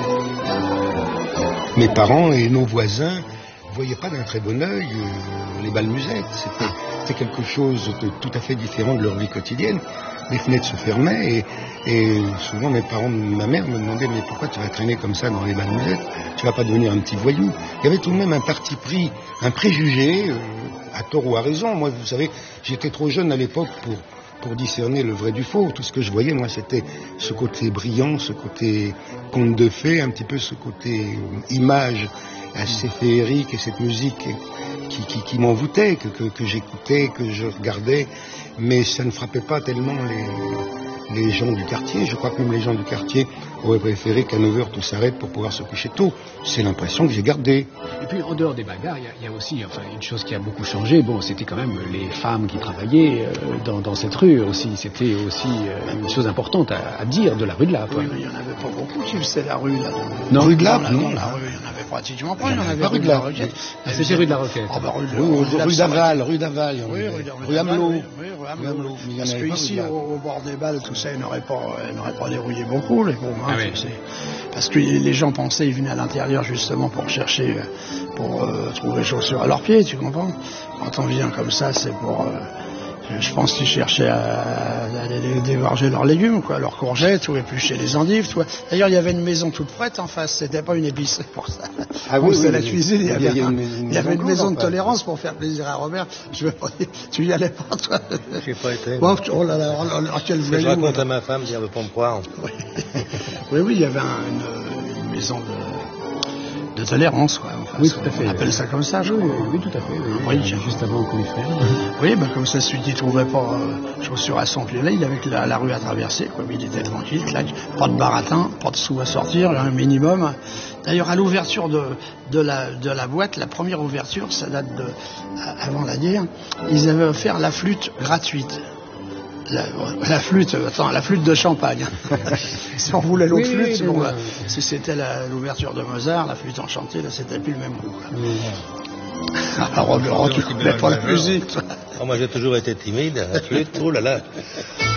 Mes parents et nos voisins ne voyaient pas d'un très bon œil les bals musettes. C'était quelque chose de tout à fait différent de leur vie quotidienne. Les fenêtres se fermaient et souvent mes parents, ma mère me demandait mais pourquoi tu vas traîner comme ça dans les bals musettes? Tu vas pas devenir un petit voyou? Il y avait tout de même un parti pris, un préjugé, à tort ou à raison. Moi, vous savez, j'étais trop jeune à l'époque pour discerner le vrai du faux. Tout ce que je voyais, moi, c'était ce côté brillant, ce côté conte de fées, un petit peu ce côté image assez féerique et cette musique qui m'envoûtait, que j'écoutais, que je regardais, mais ça ne frappait pas tellement les gens du quartier. Je crois que même les gens du quartier auraient préféré qu'à 9h tout s'arrête pour pouvoir se coucher tôt. C'est l'impression que j'ai gardée. Et puis en dehors des bagarres, il y a aussi une chose qui a beaucoup changé. Bon, c'était quand même les femmes qui travaillaient dans cette rue aussi. C'était aussi une chose importante à dire de la rue de l'Arc. Oui, mais il n'y en avait pas beaucoup. C'est la rue là. Non, rue de l'Arc, non. La rue, il n'y en avait pratiquement pas. Il y en avait pas rue de la Roquette. C'était rue de la Roquette. Ah bah rue d'Aval, rue d'Aval. Rue Amelot. Parce qu'ici, au bord des balles, tout ça, ils n'auraient pas dérouillé beaucoup, les pauvres. Ah oui. Parce que les gens pensaient, ils venaient à l'intérieur justement pour chercher, pour trouver chaussures à leurs pieds, tu comprends? Quand on vient comme ça, c'est pour... je pense qu'ils cherchaient à dégorger leurs légumes, quoi, leurs courgettes, ou éplucher les endives, tu vois. D'ailleurs, il y avait une maison toute prête en face, c'était pas une épicerie pour ça. Ah oui, c'était oui, la cuisine, il y avait une maison de encore, tolérance pour faire plaisir à Robert. Je veux pas dire, tu y allais pas, toi? J'ai pas été. Bon, oh là là, quel voyou. Je raconte à ma femme si elle veut pas me croire. Oui, il y avait une maison de tolérance, quoi. Enfin, oui, tout à fait. On appelle ça comme ça, je crois. Oui, tout à fait. Oui, juste avant qu'on les fait. Oui, comme ça, celui qui ne trouvait pas chaussures à son pied, là, il avait que la rue à traverser, quoi. Il était tranquille, clac, pas de baratin, pas de sous à sortir, un minimum. D'ailleurs, à l'ouverture de la boîte, la première ouverture, ça date avant la guerre, ils avaient offert la flûte gratuite. La flûte de champagne. Si on voulait l'autre flûte, bon, si c'était l'ouverture de Mozart, la flûte enchantée, là, c'était plus le même goût. Alors, Robert, tu ne connais pas la musique. Moi, j'ai toujours été timide, la flûte, oh là là.